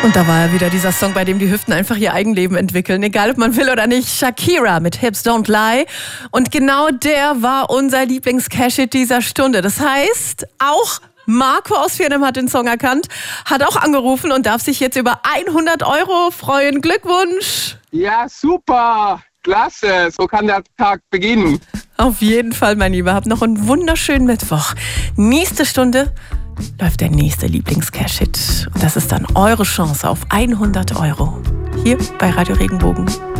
Und da war ja wieder dieser Song, bei dem die Hüften einfach ihr Eigenleben entwickeln, egal ob man will oder nicht. Shakira mit Hips Don't Lie. Und genau der war unser Lieblings-Cash-Hit dieser Stunde. Das heißt, auch Marco aus Viernam hat den Song erkannt, hat auch angerufen und darf sich jetzt über 100 € freuen. Glückwunsch! Ja, super! Klasse! So kann der Tag beginnen. Auf jeden Fall, mein Lieber. Habt noch einen wunderschönen Mittwoch. Nächste Stunde läuft der nächste Lieblings-Cash-Hit. Und das ist dann eure Chance auf 100 €. Hier bei Radio Regenbogen.